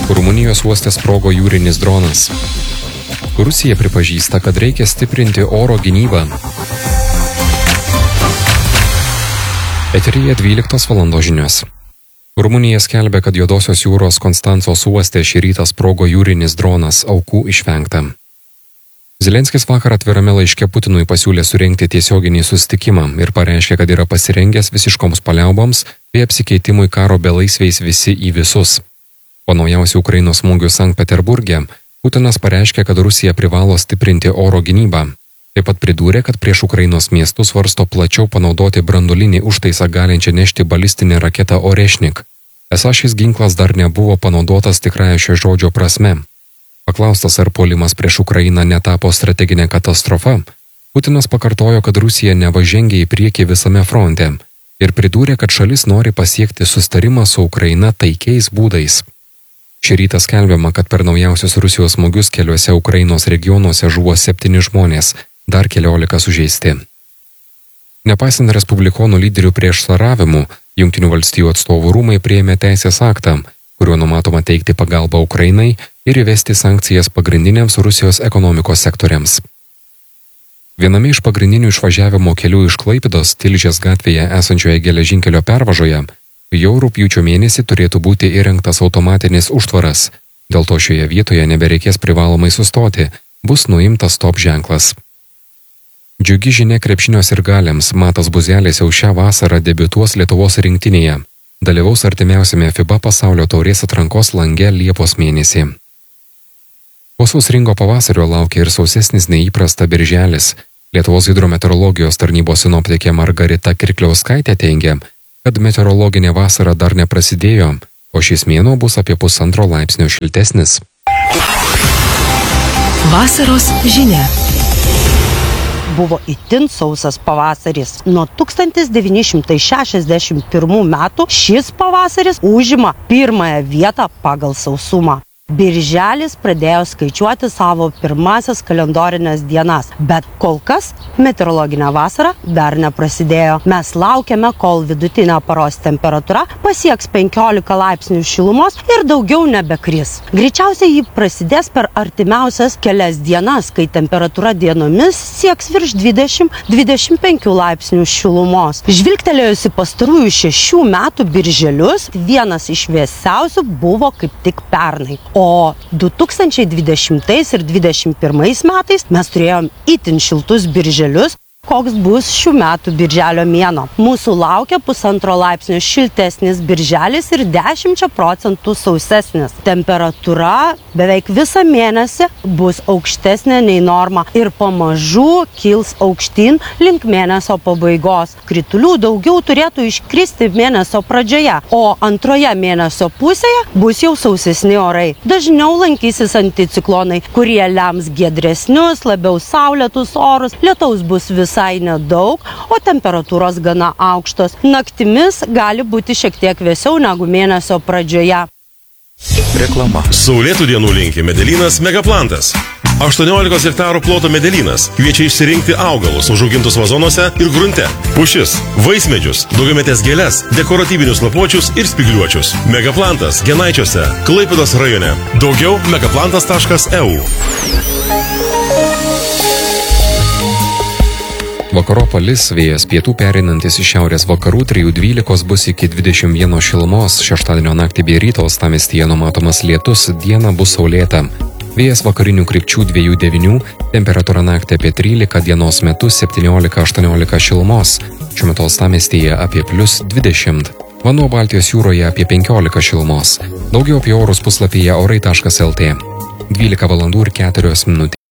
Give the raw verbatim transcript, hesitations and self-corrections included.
Rumunijos uoste sprogo jūrinis dronas. Rusija pripažįsta, kad reikia stiprinti oro gynybą. Eteryje dvyliktos valandos žinios. Rumunija skelbia, kad Juodosios jūros Konstancos uoste šį rytą sprogo jūrinis dronas, aukų išvengta. Zelenskis vakar atvirame laiške Putinui pasiūlė surengti tiesioginį susitikimą ir pareiškė, kad yra pasirengęs visiškoms paliauboms bei apsikeitimui karo belaisviais visi į visus. Po naujausių Ukrainos smūgių Sankt Peterburge, Putinas pareiškė, kad Rusija privalo stiprinti oro gynybą. Taip pat pridūrė, kad prieš Ukrainos miestus svarsto plačiau panaudoti branduolinį užtaisą galinčią nešti balistinę raketą Orešnik. Esą šis ginklas dar nebuvo panaudotas tikrąja šio žodžio prasme. Paklaustas, ar puolimas prieš Ukrainą netapo strateginė katastrofa, Putinas pakartojo, kad Rusija nevažengia į priekį visame fronte ir pridūrė, kad šalis nori pasiekti susitarimą su Ukraina taikiais būdais. Šį rytą skelbiama, kad per naujausius Rusijos smūgius keliuose Ukrainos regionuose žuvo septyni žmonės, dar keliolika sužeisti. Nepaisant respublikonų lyderių prieštaravimų, Jungtinių valstijų atstovų rūmai priėmė teisės aktą, kuriuo numatoma teikti pagalbą Ukrainai ir įvesti sankcijas pagrindiniams Rusijos ekonomikos sektoriams. Viename iš pagrindinių išvažiavimo kelių iš Klaipėdos Tilžės gatvėje esančioje geležinkelio pervažoje jau rugpjūčio mėnesį turėtų būti įrengtas automatinis užtvaras. Dėl to šioje vietoje nebereikės privalomai sustoti, bus nuimtas stop ženklas. Džiugi žinia krepšinio sirgaliams, Matas Buzelis jau šią vasarą debiutuos Lietuvos rinktinėje. Dalyvaus artimiausiame FIBA pasaulio taurės atrankos lange Liepos mėnesį. Po sausringo pavasario laukia ir sausesnis neįprasta birželis. Lietuvos hidrometeorologijos tarnybos sinoptikė Margarita Kirkliauskaitė teigia, kad meteorologinė vasara dar neprasidėjo, o šis mėnuo bus apie pusantro laipsnio šiltesnis. Vasaros žinia. Buvo itin sausas pavasaris. Nuo tūkstantis devyni šimtai šešiasdešimt pirmų metų šis pavasaris užima pirmąją vietą pagal sausumą. Birželis pradėjo skaičiuoti savo pirmasias kalendorinės dienas, bet kol kas meteorologinė vasara dar neprasidėjo. Mes laukiame, kol vidutinė paros temperatūra pasieks penkiolika laipsnių šilumos ir daugiau nebekris. Greičiausiai ji prasidės per artimiausias kelias dienas, kai temperatūra dienomis sieks virš dvidešimt dvidešimt penkių laipsnių šilumos. Žvilgtelėjus į pastarųjų šešių metų birželius, vienas iš vėsiausių buvo kaip tik pernai. O du tūkstančiai dvidešimtais ir dvidešimt pirmais metais mes turėjom itin šiltus birželius. Koks bus šių metų birželio mėnuo? Mūsų laukia pusantro laipsnio šiltesnis birželis ir dešimčia procentų sausesnis. Temperatūra beveik visą mėnesį bus aukštesnė nei norma ir pamažu kils aukštyn link mėnesio pabaigos. Kritulių daugiau turėtų iškristi mėnesio pradžioje, o antroje mėnesio pusėje bus jau sausesni orai. Dažniau lankysis anticiklonai, kurie lems giedresnius, labiau saulėtus orus. Lietaus bus visai nedaug, o temperatūros gana aukštos. Naktimis gali būti šiek tiek vėsiau negu mėnesio pradžioje. Reklama. Saulėtų dienų linki Medelynas Megaplantas. aštuoniolikos hektarų ploto Medelynas kviečia išsirinkti augalus užaugintus vazonuose ir grunte. Pušis, vaismedžius, daugiametės gėles, dekoratyvinius lapuočius ir spygliuočius. Megaplantas Genaičiuose, Klaipėdos rajone. Daugiau megaplantas taškas e u. Vakarop palis, vėjas pietų pereinantis iš šiaurės vakarų trijų dvylikos bus iki dvidešimt vieno šilumos, šeštadienio naktį bei ryto uostamiestyje numatomas lietus, dieną bus saulėta. Vėjas vakarinių krypčių dviejų devynių, temperatūra naktį apie trylika, dienos metu septyniolika aštuoniolika šilumos, šiuo metu uostamiestyje apie plius dvidešimt. Vanduo Baltijos jūroje apie penkiolika šilumos. Daugiau apie orus puslapyje orai taškas el tė. dvylika valandų ir keturios minutės.